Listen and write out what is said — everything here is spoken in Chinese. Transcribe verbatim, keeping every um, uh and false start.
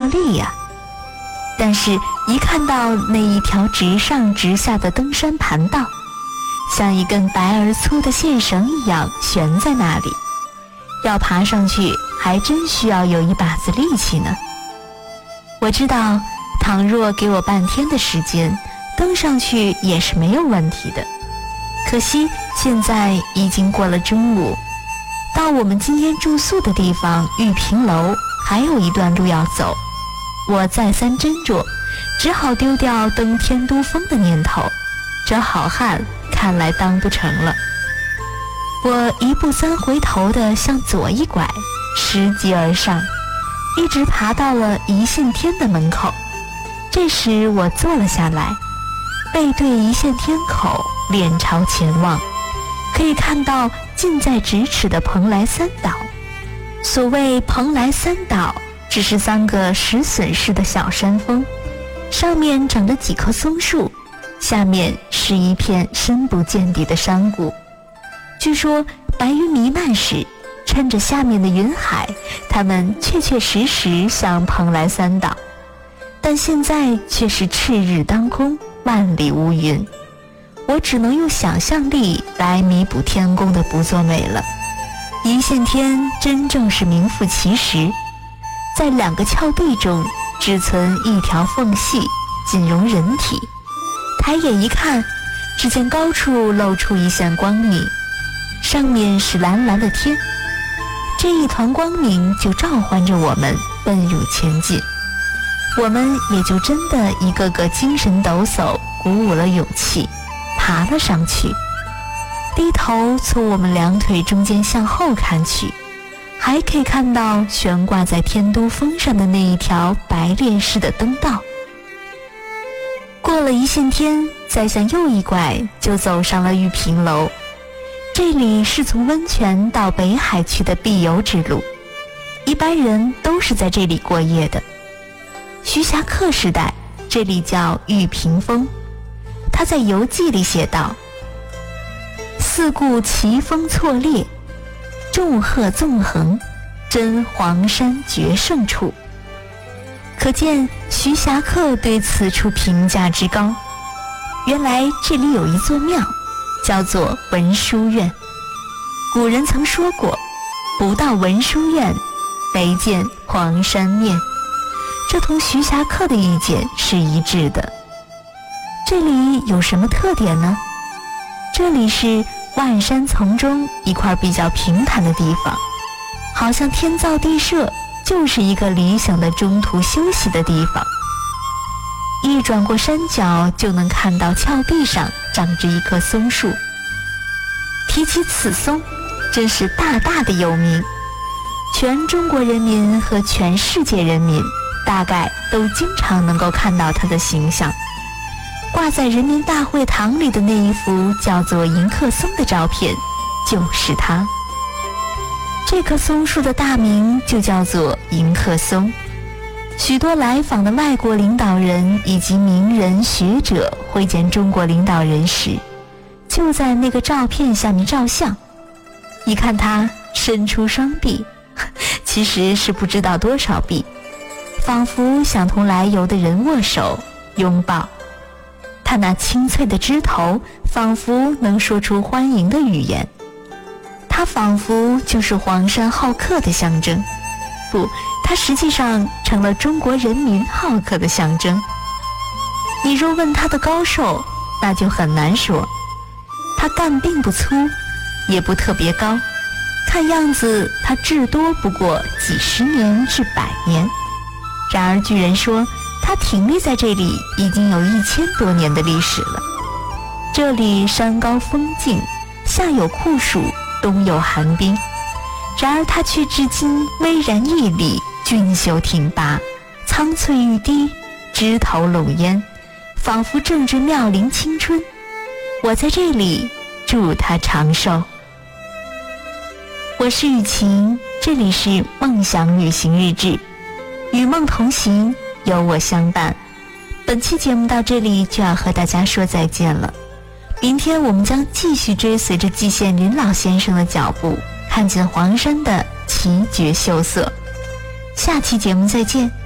力呀。但是一看到那一条直上直下的登山盘道，像一根白而粗的线绳一样悬在那里，要爬上去还真需要有一把子力气呢。我知道倘若给我半天的时间，登上去也是没有问题的。可惜现在已经过了中午，到我们今天住宿的地方玉屏楼还有一段路要走。我再三斟酌，只好丢掉登天都峰的念头，这好汉看来当不成了。我一步三回头地向左一拐，拾级而上，一直爬到了一线天的门口。这时我坐了下来，背对一线天口，脸朝前望，可以看到近在咫尺的蓬莱三岛。所谓蓬莱三岛，只是三个石笋似的小山峰，上面长着几棵松树，下面是一片深不见底的山谷。据说白云弥漫时，趁着下面的云海，它们确确实实像蓬莱三岛，但现在却是赤日当空，万里无云。我只能用想象力来弥补天公的不作美了。一线天真正是名副其实，在两个峭壁中只存一条缝隙，仅容人体。抬眼一看，只见高处露出一线光明，上面是蓝蓝的天，这一团光明就召唤着我们奔涌前进。我们也就真的一个个精神抖擞，鼓舞了勇气，爬了上去。低头从我们两腿中间向后看去，还可以看到悬挂在天都峰上的那一条白练式的灯道。过了一线天，再向右一拐，就走上了玉屏楼。这里是从温泉到北海去的必游之路，一般人都是在这里过夜的。徐霞客时代，这里叫玉屏峰。他在游记里写道：四顾奇峰错列，众壑纵横，真黄山绝胜处。可见徐霞客对此处评价之高。原来这里有一座庙，叫做文殊院。古人曾说过，不到文殊院，唯见黄山面。这同徐霞客的意见是一致的。这里有什么特点呢？这里是万山丛中一块比较平坦的地方，好像天造地设，就是一个理想的中途休息的地方。一转过山脚，就能看到峭壁上长着一棵松树。提起此松，真是大大的有名，全中国人民和全世界人民大概都经常能够看到它的形象。挂在人民大会堂里的那一幅叫做迎客松的照片，就是它。这棵松树的大名就叫做迎客松。许多来访的外国领导人以及名人学者会见中国领导人时，就在那个照片下面照相。一看他伸出双臂，其实是不知道多少臂，仿佛想同来游的人握手拥抱。他那清脆的枝头仿佛能说出欢迎的语言，他仿佛就是黄山好客的象征。不，他实际上成了中国人民好客的象征。你若问他的高寿，那就很难说。他干并不粗，也不特别高，看样子他至多不过几十年至百年。然而据人说，他挺立在这里已经有一千多年的历史了。这里山高风静，夏有酷暑，冬有寒冰，然而它却至今巍然屹立，俊秀挺拔，苍翠欲滴，枝头拢烟，仿佛正值妙龄青春。我在这里祝他长寿。我是雨晴，这里是梦想旅行日志，与梦同行，有我相伴。本期节目到这里就要和大家说再见了。明天我们将继续追随着季羡林老先生的脚步，看见黄山的奇绝秀色。下期节目再见。